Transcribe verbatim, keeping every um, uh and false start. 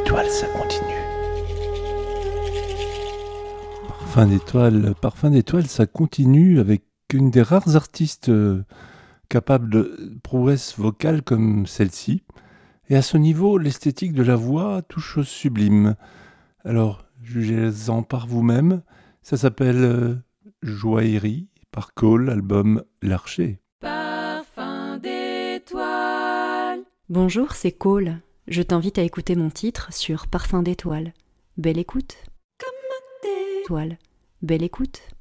d'étoiles, ça continue. Parfum d'étoiles, Parfum d'étoiles, ça continue avec une des rares artistes euh, capables de prouesse vocale comme celle-ci. Et à ce niveau, l'esthétique de la voix touche au sublime. Alors, jugez-en par vous-même. Ça s'appelle euh, Joaillerie par Cole, album L'Archer. Parfum d'étoiles. Bonjour, c'est Cole. Je t'invite à écouter mon titre sur Parfum d'étoiles. Belle écoute. Comme des Étoile. Belle écoute.